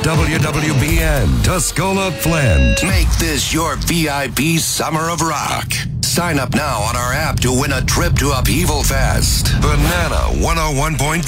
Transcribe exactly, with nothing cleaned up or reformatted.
W W B N, Tuscola, Flint. Make this your V I P Summer of Rock. Sign up now on our app to win a trip to Upheaval Fest. Banana one oh one point five.